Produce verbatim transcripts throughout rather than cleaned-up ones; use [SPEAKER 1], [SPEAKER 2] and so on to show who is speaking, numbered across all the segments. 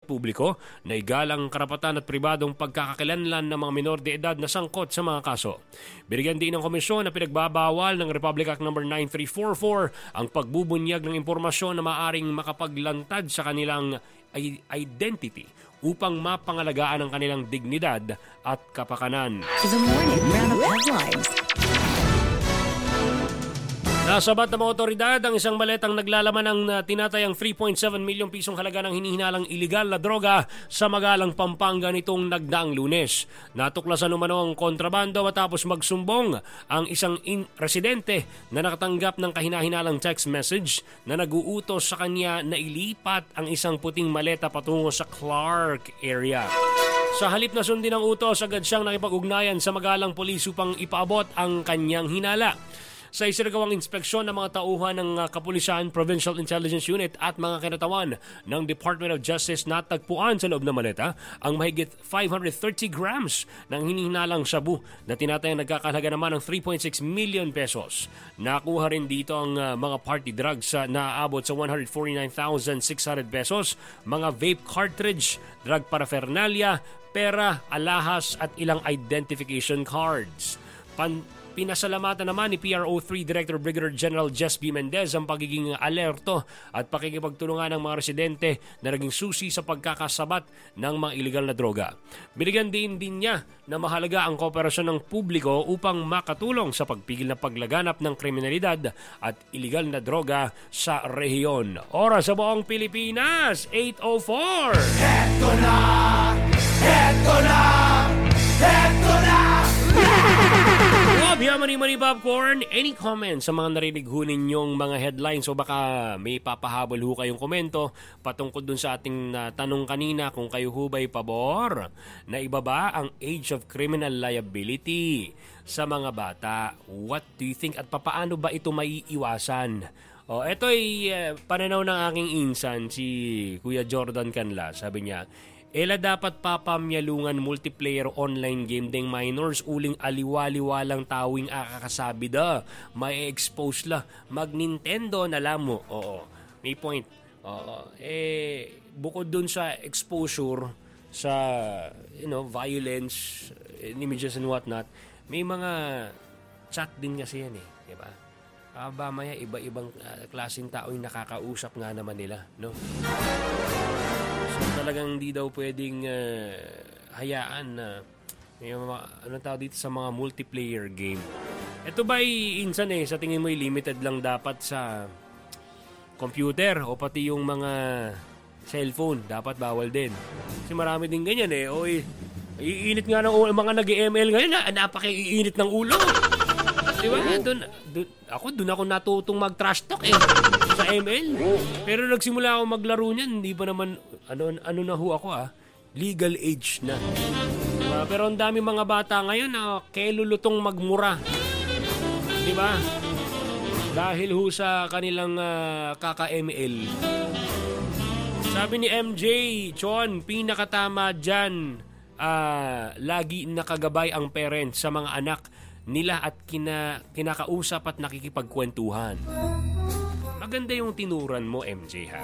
[SPEAKER 1] publiko na igalang karapatan at pribadong pagkakakilanlan ng mga minor de edad na sangkot sa mga kaso. Binigyan din ng komisyon na pinagbabawal ng Republic Act number nine three four four ang pagbubunyag ng impormasyon na maaring makapaglantad sa kanilang identity upang mapangalagaan ang kanilang dignidad at kapakanan.
[SPEAKER 2] The morning round of headlines.
[SPEAKER 1] Nasabat ng mga otoridad ang isang maletang naglalaman ng uh, tinatayang three point seven milyong pisong halaga ng hinihinalang iligal na droga sa Magalang, Pampanga nitong nagdaang Lunes. Natuklasan umano ang kontrabando matapos magsumbong ang isang in- residente na nakatanggap ng kahinahinalang text message na nag-uutos sa kanya na ilipat ang isang puting maleta patungo sa Clark area. Sa halip na sundin ang utos, agad siyang nakipag-ugnayan sa Magalang Police upang ipaabot ang kanyang hinala. Sa isinagawang inspeksyon ng mga tauhan ng Kapulisan, Provincial Intelligence Unit at mga kinatawan ng Department of Justice, natagpuan sa loob ng maleta ang mahigit five hundred thirty grams ng hinihinalang shabu na tinatayang nagkakahalaga naman ng three point six million pesos. Nakuha rin dito ang uh, mga party drugs uh, na aabot sa one hundred forty-nine thousand six hundred pesos, mga vape cartridge, drug paraphernalia, pera, alahas at ilang identification cards. Pan Pinasalamatan naman ni P R O three Director Brigadier General Jess B. Mendez ang pagiging alerto at pakikipagtulungan ng mga residente na naging susi sa pagkakasabat ng mga iligal na droga. Binigyan din din niya na mahalaga ang kooperasyon ng publiko upang makatulong sa pagpigil na paglaganap ng kriminalidad at iligal na droga sa rehiyon. Oras sa buong Pilipinas, eight oh four.
[SPEAKER 3] Heto na! Heto na! Heto na!
[SPEAKER 1] Bob, yaman ni Money Popcorn, any comments sa mga narinig ho ninyong mga headlines o baka may papahabol ho kayong komento patungkol dun sa ating uh, tanong kanina kung kayo ho ba'y pabor na ibaba ang age of criminal liability sa mga bata? What do you think at papaano ba ito maiiwasan? O, ito ay uh, pananaw ng aking insan, si Kuya Jordan Canla. Sabi niya, Ela dapat papamyalungan multiplayer online game ding minors uling aliwaliwa lang tawing akakasabi da. May expose la. Mag Nintendo na lang mo. Oo. May point. Oo. Eh, bukod dun sa exposure sa, you know, violence, images and whatnot, may mga chat din kasi yan eh. Diba? Aba, maya iba-ibang uh, klaseng tao yung nakakausap nga naman nila. No? So, talagang hindi daw pwedeng uh, hayaan na may mga, anong tawag dito sa mga multiplayer game. Ito ba'y insan eh, sa tingin mo limited lang dapat sa computer o pati yung mga cellphone, dapat bawal din. Kasi marami din ganyan eh. O eh, iinit nga ng ulo, mga nag-M L ngayon na napaka-iinit ng ulo. Diba? Doon, doon, ako doon ako natutong mag-trash talk eh sa M L. Pero nagsimula ako maglaro niyan, hindi pa naman ano ano na ho ako ah, legal age na. Diba? Pero ang dami mga bata ngayon na ah, kelulutong magmura. Di ba? Dahil ho sa kanilang uh, kaka-M L. Sabi ni M J, Chon, pinakatama dyan, uh, lagi nakagabay ang parents sa mga anak nila at kina, kinakausap at nakikipagkwentuhan. Maganda yung tinuran mo, M J, ha?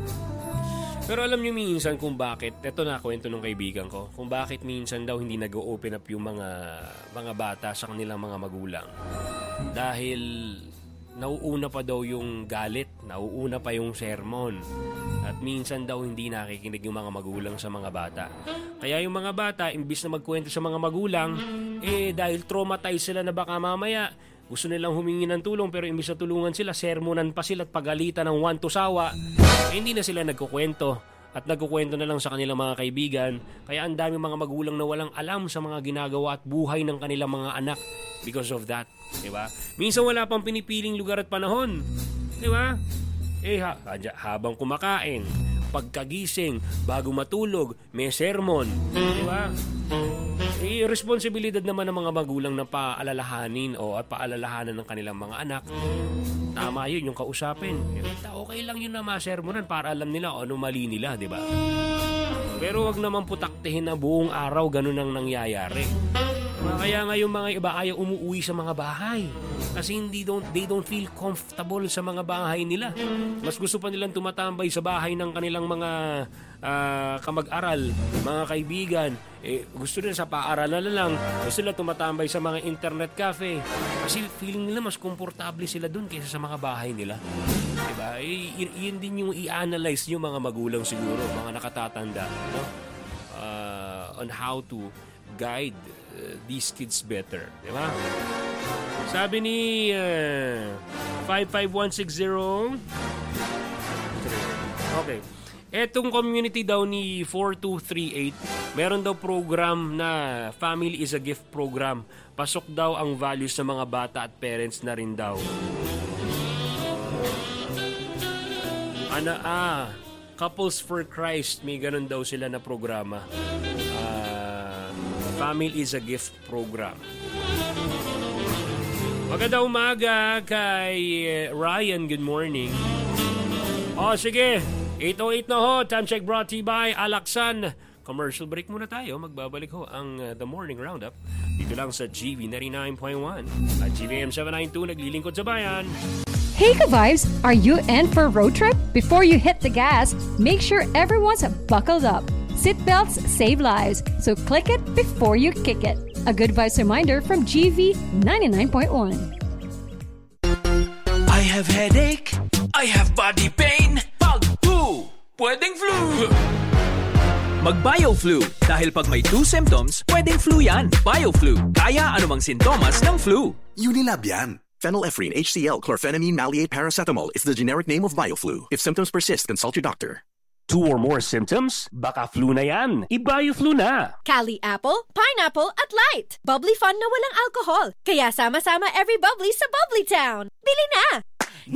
[SPEAKER 1] Pero alam nyo minsan kung bakit, eto na kwento ng kaibigan ko, kung bakit minsan daw hindi nag-open up yung mga, mga bata sa kanilang mga magulang. Dahil nauuna pa daw yung galit, nauuna pa yung sermon. At minsan daw hindi nakikinig yung mga magulang sa mga bata. Kaya yung mga bata, imbis na magkwento sa mga magulang, eh dahil traumatized sila na baka mamaya, gusto nilang humingi ng tulong pero imbis na tulungan sila, sermonan pa sila at pagalitan ng one to sawa, eh, hindi na sila nagkukwento. At nagkukwento na lang sa kanilang mga kaibigan. Kaya ang dami mga magulang na walang alam sa mga ginagawa at buhay ng kanilang mga anak because of that. Diba? Minsan wala pang pinipiling lugar at panahon. Diba? Eh, ha, habang kumakain, pagkagising, bago matulog, may sermon. Diba? Eh, responsibilidad naman ng mga magulang na paalalahanin o at paalalahanan ng kanilang mga anak. Tama yun, yung kausapin. Okay lang yun na masermonan para alam nila o ano mali nila, di ba? Pero wag naman putaktihin na buong araw ganun ang nangyayari. Kaya nga yung mga iba ayaw umuwi sa mga bahay. Kasi hindi don't, they don't feel comfortable sa mga bahay nila. Mas gusto pa nilang tumatambay sa bahay ng kanilang mga uh, kamag-aral, mga kaibigan, eh, gusto nila sa paaralan na lang, gusto nila tumatambay sa mga internet cafe. Kasi feeling nila mas komportable sila dun kaysa sa mga bahay nila. Diba? Y- y- yun din yung i-analyze yung mga magulang siguro, mga nakatatanda, no? Uh, on how to guide uh, these kids better. Diba? Sabi ni uh, five five one six zero. Okay. Etong community daw ni four two three eight, meron daw program na Family is a Gift program. Pasok daw ang values ng mga bata at parents na rin daw. Ana ah, Couples for Christ, may ganun daw sila na programa. Uh, Family is a Gift program. Magandang umaga kay Ryan. Good morning. Oh, sige. eight oh eight na ho. Time check brought to you by Alaksan. Commercial break muna tayo. Magbabalik ho ang uh, The Morning Roundup dito lang sa G V ninety-nine point one at G V M seven ninety-two naglilingkod sa bayan.
[SPEAKER 2] Hey ka-vibes! Are you in for a road trip? Before you hit the gas, make sure everyone's buckled up. Seatbelts save lives, so click it before you kick it. A good vibes reminder from G V ninety-nine point one.
[SPEAKER 3] I have headache. I have body pain. Pag flu, pwedeng flu.
[SPEAKER 4] Mag-BioFlu. Dahil pag may two symptoms, pwedeng flu yan. BioFlu. Kaya anumang sintomas ng flu.
[SPEAKER 5] Unilab yan. Phenylephrine, H C L, chlorphenamine, maleate, paracetamol is the generic name of BioFlu. If symptoms persist, consult your doctor.
[SPEAKER 1] Two or more symptoms? Baka flu na yan. I-BioFlu na.
[SPEAKER 6] Cali Apple, Pineapple at Light. Bubbly fun na walang alcohol. Kaya sama-sama every bubbly sa Bubbly Town. Bili na!